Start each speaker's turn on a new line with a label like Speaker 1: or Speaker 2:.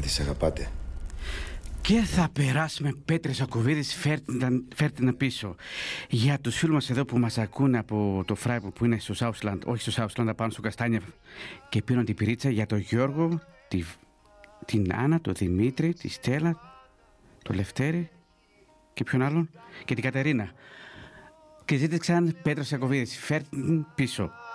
Speaker 1: τις αγαπάτε.
Speaker 2: Και θα περάσουμε, Πέτρε Ιακωβίδης, φέρτε να πίσω. Για τους φίλους μας εδώ που μας ακούνε από το Φράιμπουργκ που είναι στο Σάουσλαντ, όχι στο Σάουσλαντ, πάνω στο Καστάνιεφ και πήραν την πυρίτσα, για τον Γιώργο, την Άννα, τον Δημήτρη, τη Στέλλα, τον Λευτέρη και ποιον άλλον, και την Κατερίνα. Και ζήτησαν Πέτρος Ιακωβίδης, φέρτε πίσω.